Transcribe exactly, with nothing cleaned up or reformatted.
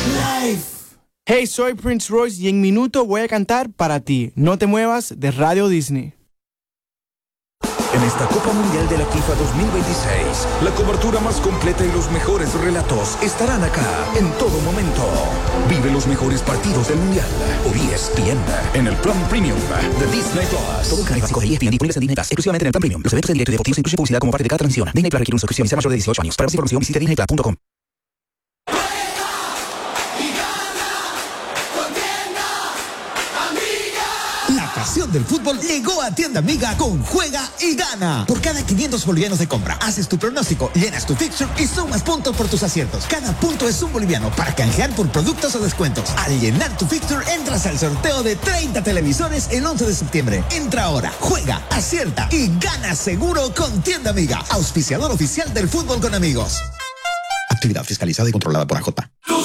Hey, soy Prince Royce y en minuto voy a cantar para ti. No te muevas de Radio Disney. En esta Copa Mundial de la FIFA dos mil veintiséis, la cobertura más completa y los mejores relatos estarán acá en todo momento. Vive los mejores partidos del Mundial por E S P N en el plan Premium de Disney Plus. Todo el canal básico de E S P N disponibles en Disney Plus, exclusivamente en el plan Premium. Los eventos en directo y deportivos incluyen publicidad como parte de cada transmisión. Disney Plus requiere una suscripción y sea mayor de dieciocho años. Para más información visite disney plus punto com. La pasión del fútbol llegó a Tienda Amiga con Juega y Gana. Por cada quinientos bolivianos de compra, haces tu pronóstico, llenas tu fixture y sumas puntos por tus aciertos. Cada punto es un boliviano para canjear por productos o descuentos. Al llenar tu fixture, entras al sorteo de treinta televisores el once de septiembre. Entra ahora, juega, acierta y gana seguro con Tienda Amiga. Auspiciador oficial del fútbol con amigos. Actividad fiscalizada y controlada por A J.